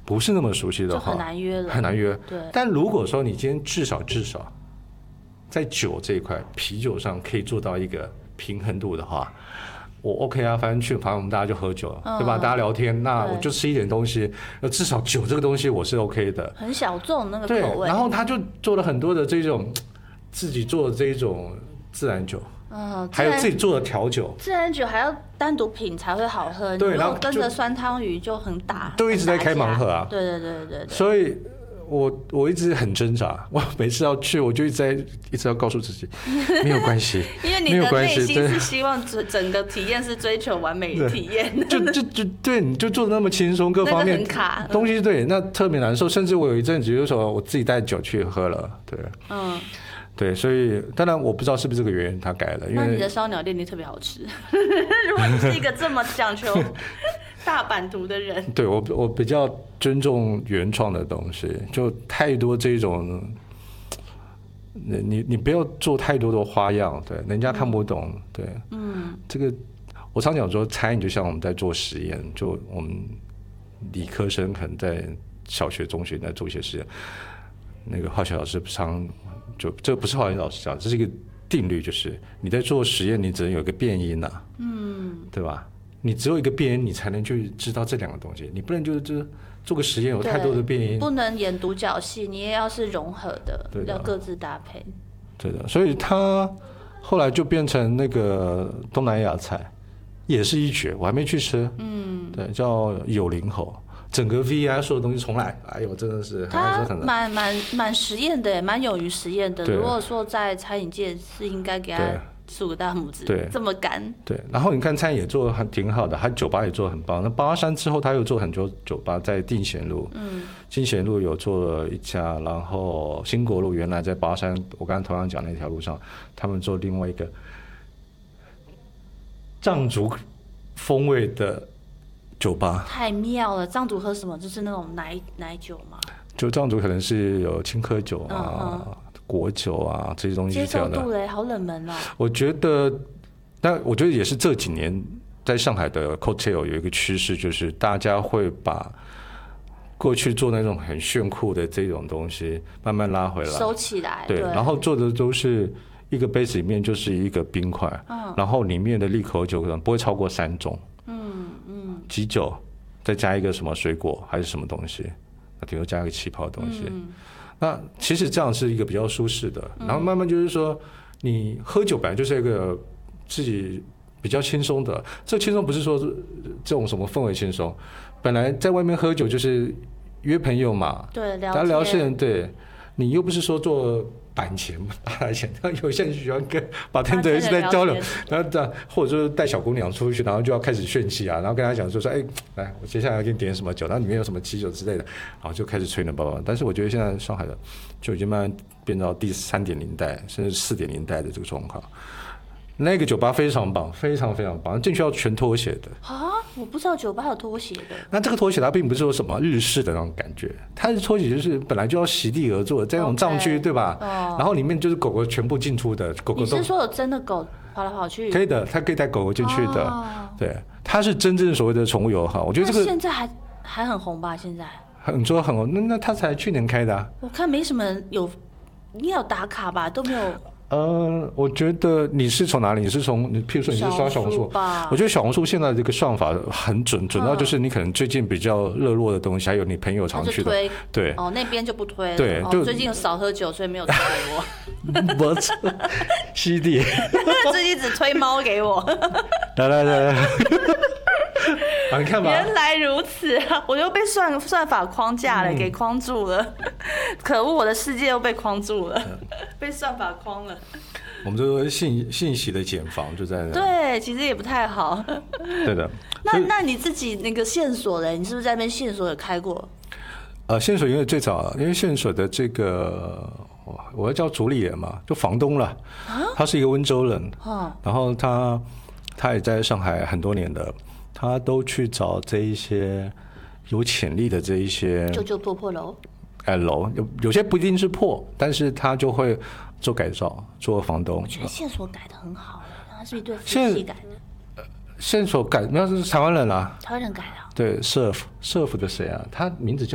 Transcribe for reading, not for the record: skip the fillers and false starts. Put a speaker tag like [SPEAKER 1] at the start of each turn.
[SPEAKER 1] 不是那么熟悉的话，
[SPEAKER 2] 就很难约了，
[SPEAKER 1] 很难约。
[SPEAKER 2] 对，
[SPEAKER 1] 但如果说你今天至少在酒这一块，啤酒上可以做到一个平衡度的话，我 OK 啊，反正我们大家就喝酒，对吧？大家聊天，那我就吃一点东西，至少酒这个东西我是 OK 的，
[SPEAKER 2] 很小众那个口味。
[SPEAKER 1] 对，然后他就做了很多的这种自己做的这种自然酒。还有自己做的调酒，
[SPEAKER 2] 自然酒还要单独品才会好喝。
[SPEAKER 1] 对，
[SPEAKER 2] 然后跟着酸汤鱼就很打，
[SPEAKER 1] 都一直在开盲盒啊。
[SPEAKER 2] 对。
[SPEAKER 1] 所以我一直很挣扎，我每次要去，我就一直要告诉自己，没有关系，
[SPEAKER 2] 因为你的内心是希望整个体验是追求完美的体验。
[SPEAKER 1] 就对，你就做的那么轻松，各方面
[SPEAKER 2] 很卡
[SPEAKER 1] 东西对，那特别难受。甚至我有一阵子就是说我自己带酒去喝了，对，对，所以当然我不知道是不是这个原因他改了，因为
[SPEAKER 2] 那你的烧鸟店你特别好吃。如果你是一个这么讲求大版图的人，
[SPEAKER 1] 对我比较尊重原创的东西，就太多这种，你不要做太多的花样，对，人家看不懂，对，这个我常讲说，餐饮就像我们在做实验，就我们理科生可能在小学、中学在做一些实验，那个化学老师就这不是化学老师讲，这是一个定律，就是你在做实验，你只能有一个变因啊，对吧？你只有一个变因，你才能去知道这两个东西，你不能就是做个实验有太多的变因，
[SPEAKER 2] 不能演独角戏，你也要是融合的，要各自搭配。
[SPEAKER 1] 对的，所以他后来就变成那个东南亚菜，也是一绝，我还没去吃，对，叫有灵猴。整个 VI 所有东西重来，哎呦，真的是
[SPEAKER 2] 他蛮实验的，蛮勇于实验的。如果说在餐饮界是应该给他竖个大拇指，
[SPEAKER 1] 对，
[SPEAKER 2] 这么干。
[SPEAKER 1] 对，然后你看餐饮也做得还挺好的，他酒吧也做得很棒。那八山之后，他又做很多酒吧，在定贤路，定贤路有做了一家，然后新国路原来在八山，我刚才同样讲那条路上，他们做另外一个藏族风味的酒吧。
[SPEAKER 2] 太妙了！藏族喝什么？就是那种奶酒吗？
[SPEAKER 1] 就藏族可能是有青稞酒啊、果酒啊这些东西。
[SPEAKER 2] 接受度嘞，好冷门哦。
[SPEAKER 1] 我觉得，但我觉得也是这几年在上海的 cocktail 有一个趋势，就是大家会把过去做那种很炫酷的这种东西慢慢拉回来，
[SPEAKER 2] 收起来。
[SPEAKER 1] 对，然后做的都是一个杯子里面就是一个冰块，然后里面的利口酒可能不会超过3种。基酒再加一个什么水果还是什么东西，那顶多加一个气泡的东西。那其实这样是一个比较舒适的，然后慢慢就是说，你喝酒本来就是一个自己比较轻松的。这轻松不是说这种什么氛围轻松，本来在外面喝酒就是约朋友嘛，
[SPEAKER 2] 对，
[SPEAKER 1] 大家聊天，对，你又不是说做板前打来前，有些人喜欢跟bartender一直在交流，然后或者说带小姑娘出去，然后就要开始炫气啊，然后跟她讲说，哎，来，我接下来要给你点什么酒，然后里面有什么基酒之类的，然后就开始吹冷包包。但是我觉得现在上海的就已经慢慢变到第3.0代甚至4.0代的这个状况。那个酒吧非常棒，非常非常棒，进去要全脱鞋的
[SPEAKER 2] 啊！我不知道酒吧有脱鞋的。
[SPEAKER 1] 那这个脱鞋它并不是说什么日式的那种感觉，它是脱鞋就是本来就要席地而坐，在那种藏区，对吧？然后里面就是狗狗全部进出的，狗狗都。
[SPEAKER 2] 你是说有真的狗跑来跑去？
[SPEAKER 1] 可以的，它可以带狗狗进去的。对，它是真正所谓的宠物友好。我觉得这个
[SPEAKER 2] 现在还很红吧？现在
[SPEAKER 1] 很说很红，那它才去年开的啊。
[SPEAKER 2] 我看没什么人有，应该有打卡吧？都没有。
[SPEAKER 1] 我觉得你是从哪里？你是从譬如说你是刷小红书，我觉得小红书现在这个算法很准到就是你可能最近比较热络的东西，还有你朋友常去的，对，
[SPEAKER 2] 那边就不推了，
[SPEAKER 1] 对，就
[SPEAKER 2] 最近少喝酒，所以没有推给我。
[SPEAKER 1] 不错，犀利，
[SPEAKER 2] 最近只推猫给我。
[SPEAKER 1] 来，你看吧，
[SPEAKER 2] 原来如此，我又被算法框架了，给框住了。可恶，我的世界又被框住了，被算法框了。
[SPEAKER 1] 我们这个信息的茧房就在那。
[SPEAKER 2] 对，其实也不太好。
[SPEAKER 1] 对的。
[SPEAKER 2] 那你自己那个线索呢？你是不是在那边线索有开过？
[SPEAKER 1] 线索因为最早，因为线索的这个我要叫主理人嘛，就房东了。他是一个温州人，然后他也在上海很多年的。他都去找这一些有潜力的这一些
[SPEAKER 2] 就破楼，
[SPEAKER 1] 楼有些不一定是破，但是他就会做改造，做房东。
[SPEAKER 2] 我觉得线索改得很好，他是一对夫妻改的。
[SPEAKER 1] 线索改那是台湾人啊，
[SPEAKER 2] 台湾人改的。
[SPEAKER 1] 对 ，surf 的谁啊？他名字叫。